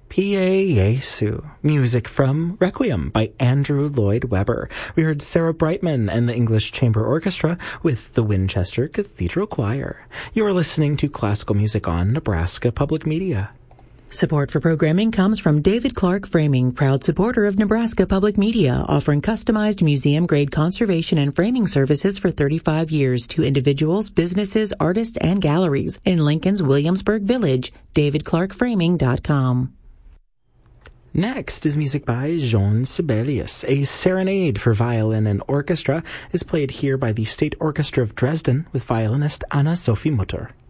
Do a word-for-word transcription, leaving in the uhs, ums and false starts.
Pie Jesu, music from Requiem by Andrew Lloyd Webber. We heard Sarah Brightman and the English Chamber Orchestra with the Winchester Cathedral Choir. You are listening to classical music on Nebraska Public Media. Support for programming comes from David Clark Framing, proud supporter of Nebraska Public Media, offering customized museum-grade conservation and framing services for thirty-five years to individuals, businesses, artists, and galleries in Lincoln's Williamsburg Village. david clark framing dot com. Next is music by Jean Sibelius. A serenade for violin and orchestra is played here by the State Orchestra of Dresden with violinist Anna Sophie Mutter.